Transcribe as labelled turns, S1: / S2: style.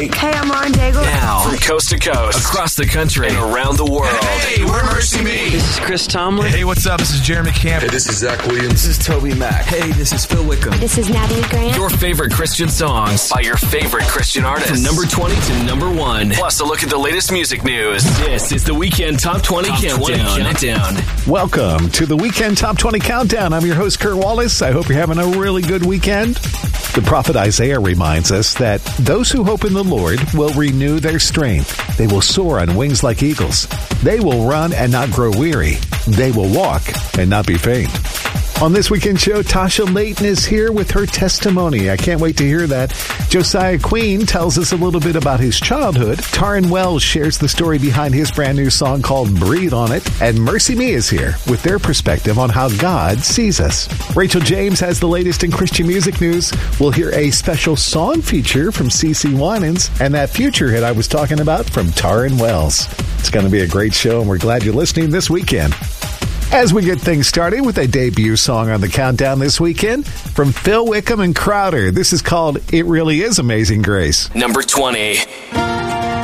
S1: Hey, I'm Lauren Daigle.
S2: Now, from coast to coast, across the country, and around the world.
S3: Hey, we're Mercy Me.
S4: This is Chris Tomlin.
S5: Hey, what's up? This is Jeremy Camp.
S6: Hey, this is Zach Williams.
S2: This is Toby Mac.
S4: Hey, this is Phil Wickham.
S1: This is Natalie Grant.
S2: Your favorite Christian songs by your favorite Christian artists. From number 20 to number 1. Plus, a look at the latest music news. This is the Weekend Top 20 Countdown.
S7: Welcome to the Weekend Top 20 Countdown. I'm your host, Kurt Wallace. I hope you're having a really good weekend. The prophet Isaiah reminds us that those who hope in the Lord will renew their strength. They will soar on wings like eagles. They will run and not grow weary. They will walk and not be faint. On this weekend show, Tasha Layton is here with her testimony. I can't wait to hear that. Josiah Queen tells us a little bit about his childhood. Taryn Wells shares the story behind his brand new song called Breathe on It. And Mercy Me is here with their perspective on how God sees us. Rachel James has the latest in Christian music news. We'll hear a special song feature from CeCe Winans and that future hit I was talking about from Taryn Wells. It's going to be a great show, and we're glad you're listening this weekend. As we get things started with a debut song on the countdown this weekend from Phil Wickham and Crowder. This is called It Really Is Amazing Grace.
S2: Number 20.